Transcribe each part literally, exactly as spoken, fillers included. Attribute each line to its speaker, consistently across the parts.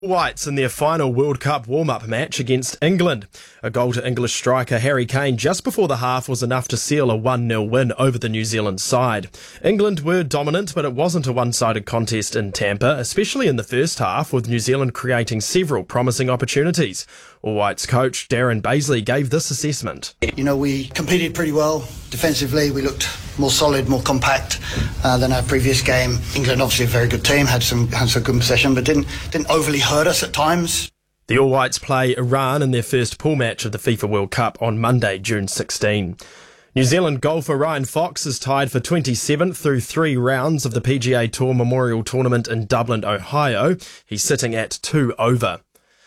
Speaker 1: Whites in their final World Cup warm-up match against England. A goal to English striker Harry Kane just before the half was enough to seal a one nil win over the New Zealand side. England were dominant, but it wasn't a one-sided contest in Tampa, especially in the first half, with New Zealand creating several promising opportunities. All Whites coach Darren Bazley gave this assessment.
Speaker 2: You know, we competed pretty well defensively. We looked more solid, more compact uh, than our previous game. England, obviously a very good team, had some had some good possession, but didn't didn't overly hurt us at times.
Speaker 1: The All Whites play Iran in their first pool match of the FIFA World Cup on Monday, June sixteenth. New Zealand golfer Ryan Fox is tied for twenty-seventh through three rounds of the P G A Tour Memorial Tournament in Dublin, Ohio. He's sitting at two over.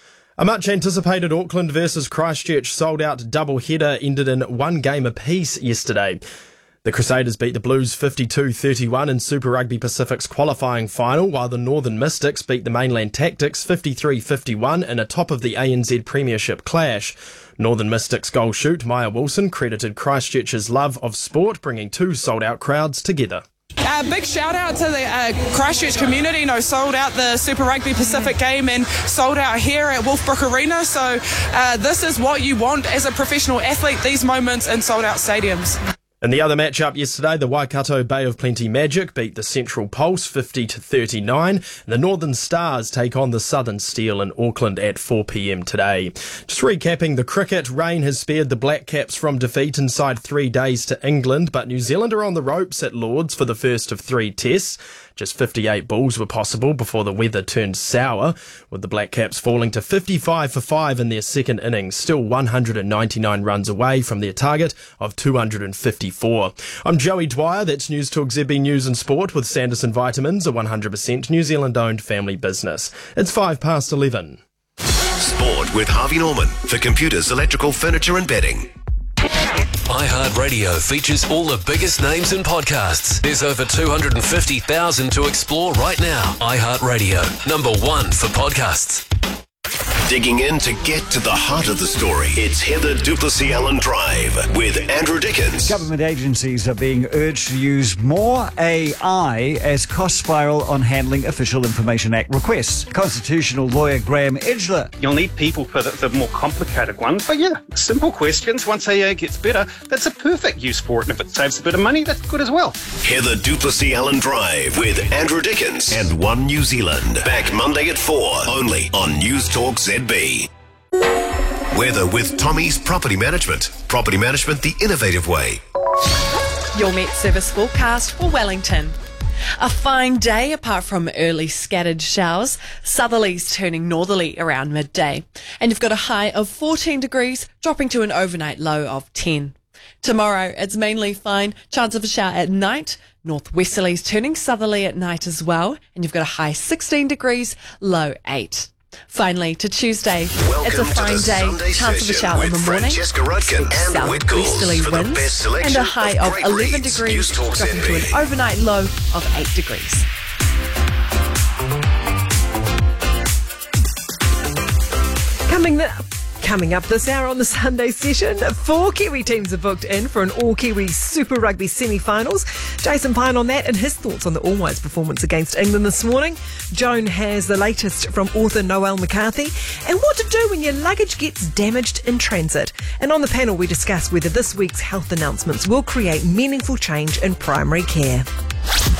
Speaker 1: A much-anticipated Auckland versus Christchurch sold-out double-header ended in one game apiece yesterday. The Crusaders beat the Blues fifty-two thirty-one in Super Rugby Pacific's qualifying final, while the Northern Mystics beat the Mainland Tactics fifty-three fifty-one in a top of the A N Z Premiership clash. Northern Mystics goal shoot Maya Wilson credited Christchurch's love of sport, bringing two sold-out crowds together.
Speaker 3: A uh, big shout out to the uh, Christchurch community. You know, sold out the Super Rugby Pacific game and sold out here at Wolfbrook Arena. So uh, this is what you want as a professional athlete, these moments in sold out stadiums.
Speaker 1: In the other match-up yesterday, the Waikato Bay of Plenty Magic beat the Central Pulse fifty to thirty-nine. The Northern Stars take on the Southern Steel in Auckland at four p m today. Just recapping the cricket, rain has spared the Black Caps from defeat inside three days to England, but New Zealand are on the ropes at Lords for the first of three tests. Just fifty-eight balls were possible before the weather turned sour, with the Black Caps falling to fifty-five for five in their second innings, still one hundred ninety-nine runs away from their target of two hundred fifty-four. I'm Joey Dwyer, that's News Talk Z B News and Sport with Sanderson Vitamins, a one hundred percent New Zealand-owned family business. It's five past eleven.
Speaker 4: Sport with Harvey Norman for computers, electrical, furniture and bedding. iHeartRadio features all the biggest names in podcasts. There's over two hundred fifty thousand to explore right now. iHeartRadio, number one for podcasts. Digging in to get to the heart of the story. It's Heather du Plessis-Allen Drive with Andrew Dickens.
Speaker 5: Government agencies are being urged to use more A I as cost spiral on handling Official Information Act requests. Constitutional lawyer Graham Edgler.
Speaker 6: You'll need people for the, the more complicated ones, but yeah, simple questions. Once A I gets better, that's a perfect use for it. And if it saves a bit of money, that's good as well.
Speaker 4: Heather du Plessis-Allen Drive with Andrew Dickens and One New Zealand. Back Monday at four, only on News Talk Z B. Weather with Tommy's Property Management. Property management the innovative way.
Speaker 7: Your Met Service forecast for Wellington. A fine day apart from early scattered showers. Southerlies turning northerly around midday. And you've got a high of fourteen degrees, dropping to an overnight low of ten. Tomorrow, it's mainly fine. Chance of a shower at night. Northwesterlies turning southerly at night as well. And you've got a high sixteen degrees, low eight. Finally, to Tuesday,
Speaker 4: Welcome
Speaker 7: it's a fine day,
Speaker 4: Sunday
Speaker 7: chance of a shower in the morning, southwesterly winds, and a high of eleven degrees, dropping to an overnight low of eight degrees.
Speaker 8: Coming the... Coming up this hour on the Sunday session, four Kiwi teams are booked in for an All-Kiwi Super Rugby semi-finals. Jason Pine on that and his thoughts on the All Whites performance against England this morning. Joan has the latest from author Noelle McCarthy and what to do when your luggage gets damaged in transit. And on the panel we discuss whether this week's health announcements will create meaningful change in primary care.